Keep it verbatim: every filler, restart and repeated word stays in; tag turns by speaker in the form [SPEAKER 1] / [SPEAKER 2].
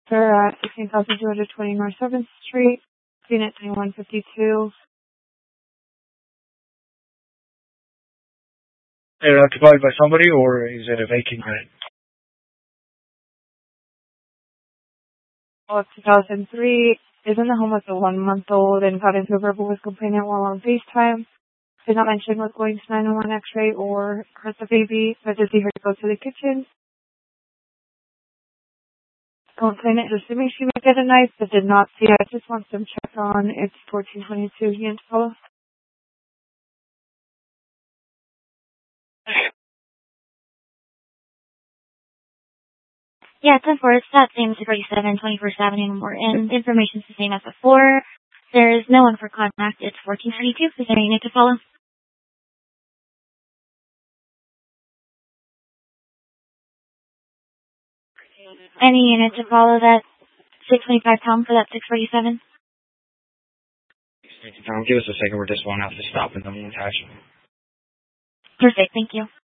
[SPEAKER 1] They're at sixteen thousand two hundred twenty North seventh Street, Unit twenty-one fifty-two.
[SPEAKER 2] They're occupied by somebody, or is it a vacant unit?
[SPEAKER 1] Well, two thousand three, is in the home with a one-month-old and got into a verbal with complainant while on FaceTime. Did not mention was going to nine one one X-ray or hurt the baby, but did see her go to the kitchen. Complainant is assuming she would get a knife, but did not see it. I just want some check on it's fourteen twenty-two Unit twelve.
[SPEAKER 3] Yeah, ten four, it's that same two forty-seven twenty-first Avenue in Morton. The information's the same as before. There is no one for contact. It's fourteen twenty-two. Is there any unit to follow? Any unit to follow that six twenty-five pound for that six forty-seven?
[SPEAKER 2] Give us a second. We're just going to have to stop and then we'll attach.
[SPEAKER 3] Perfect. Thank you.